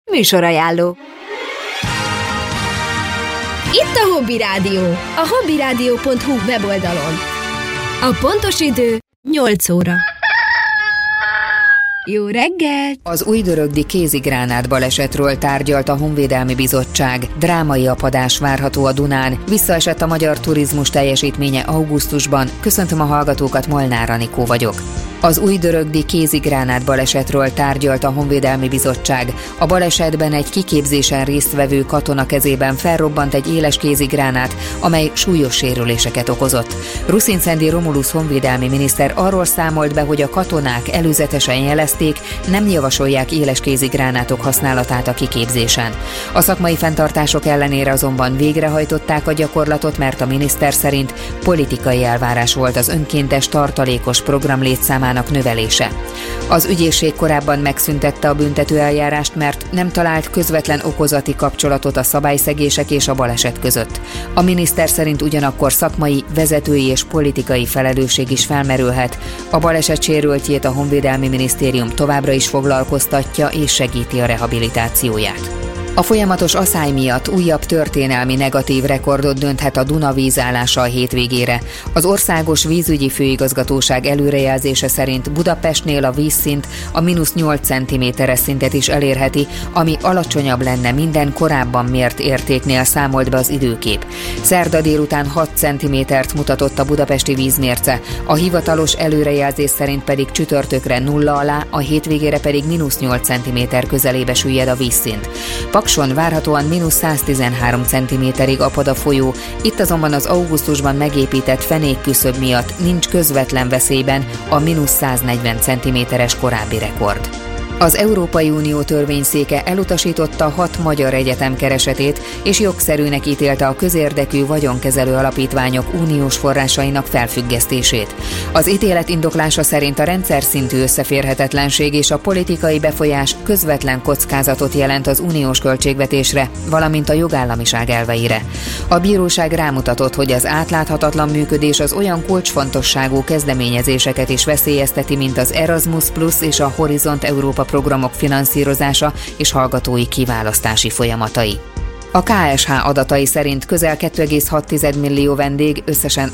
Műsorajánló. Itt a Hobby Rádió, a hobbyradio.hu weboldalon. A pontos idő 8 óra. Jó reggelt! Az újdörögdi kézigránát balesetről tárgyalt a Honvédelmi Bizottság. Drámai apadás várható a Dunán. Visszaesett a magyar turizmus teljesítménye augusztusban. Köszöntöm a hallgatókat, Molnár Anikó vagyok. Az újdörögdi kézigránát balesetről tárgyalt a Honvédelmi Bizottság. A balesetben egy kiképzésen résztvevő katona kezében felrobbant egy éles kézigránát, amely súlyos sérüléseket okozott. Ruszinszendi Romulus honvédelmi miniszter arról számolt be, hogy a katonák előzetesen jelezték, nem javasolják éles kézigránátok használatát a kiképzésen. A szakmai fenntartások ellenére azonban végrehajtották a gyakorlatot, mert a miniszter szerint politikai elvárás volt az önkéntes tartalékos program létszámának növelése. Az ügyészség korábban megszüntette a büntetőeljárást, mert nem talált közvetlen okozati kapcsolatot a szabályszegések és a baleset között. A miniszter szerint ugyanakkor szakmai, vezetői és politikai felelősség is felmerülhet. A baleset sérültjét a Honvédelmi Minisztérium továbbra is foglalkoztatja és segíti a rehabilitációját. A folyamatos aszály miatt újabb történelmi negatív rekordot dönthet a Duna vízállása a hétvégére. Az Országos Vízügyi Főigazgatóság előrejelzése szerint Budapestnél a vízszint a -8 cm-es szintet is elérheti, ami alacsonyabb lenne minden korábban mért értéknél, számolt be az időkép. Szerda délután 6 cm-t mutatott a budapesti vízmérce, a hivatalos előrejelzés szerint pedig csütörtökre 0 alá, a hétvégére pedig -8 cm közelébe süllyed a vízszint. Pakson várhatóan -113 cm-ig apad a folyó, itt azonban az augusztusban megépített fenékküszöb miatt nincs közvetlen veszélyben a -140 cm-es korábbi rekord. Az Európai Unió törvényszéke elutasította 6 magyar egyetem keresetét, és jogszerűnek ítélte a közérdekű vagyonkezelő alapítványok uniós forrásainak felfüggesztését. Az ítélet indoklása szerint a rendszer szintű összeférhetetlenség és a politikai befolyás közvetlen kockázatot jelent az uniós költségvetésre, valamint a jogállamiság elveire. A bíróság rámutatott, hogy az átláthatatlan működés az olyan kulcsfontosságú kezdeményezéseket is veszélyezteti, mint az Erasmus Plus és a Horizont Európa programok finanszírozása és hallgatói kiválasztási folyamatai. A KSH adatai szerint közel 2,6 millió vendég összesen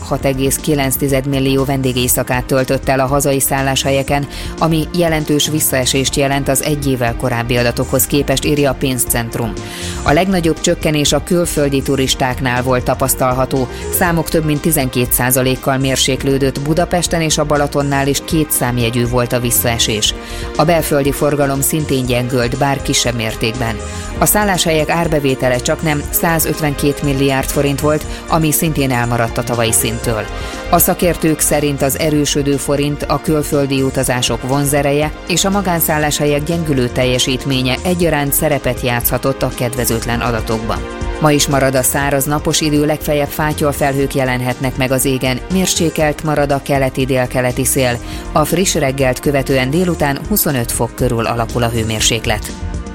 6,9 millió vendégéjszakát töltött el a hazai szálláshelyeken, ami jelentős visszaesést jelent az egy évvel korábbi adatokhoz képest, írja a Pénzcentrum. A legnagyobb csökkenés a külföldi turistáknál volt tapasztalható, számuk több mint 12%-kal mérséklődött, Budapesten és a Balatonnál is 2 számjegyű volt a visszaesés. A belföldi forgalom szintén gyengült, bár kisebb mértékben. A szálláshelyek árbevétele csaknem 152 milliárd forint volt, ami szintén elmaradt a tavalyi szinttől. A szakértők szerint az erősödő forint, a külföldi utazások vonzereje és a magánszálláshelyek gyengülő teljesítménye egyaránt szerepet játszhatott a kedvezőtlen adatokban. Ma is marad a száraz napos idő, legfeljebb fátyolfelhők jelenhetnek meg az égen, mérsékelt marad a keleti-délkeleti szél. A friss reggelt követően délután 25 fok körül alakul a hőmérséklet.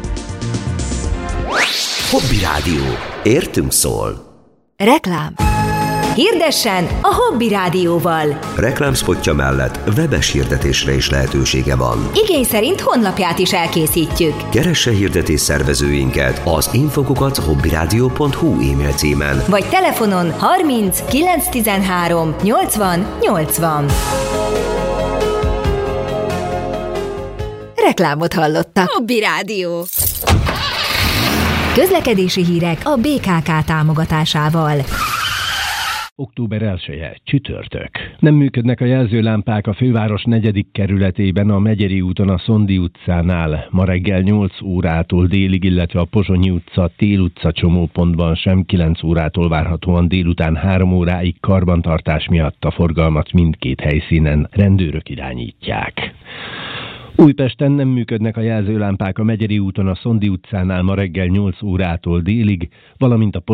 Hobby Rádió. Értünk szól. Reklám. Hirdessen a Hobby Rádióval. Reklámspotja mellett webes hirdetésre is lehetősége van. Igény szerint honlapját is elkészítjük. Keresse hirdetés szervezőinket az info@hobbyradio.hu e-mail címen. Vagy telefonon 30 913 80 80. Reklámot hallottak. Hobby Rádió. Közlekedési hírek a BKK támogatásával. Október 1-e, csütörtök. Nem működnek a jelzőlámpák a főváros 4. kerületében, a Megyeri úton a Szondi utcánál. Ma reggel 8 órától délig, illetve a Pozsonyi utca, Tél utca csomópontban sem 9 órától várhatóan délután 3 óráig karbantartás miatt a forgalmat mindkét helyszínen rendőrök irányítják. Újpesten nem működnek a jelzőlámpák a Megyeri úton a Szondi utcánál ma reggel 8 órától délig, valamint a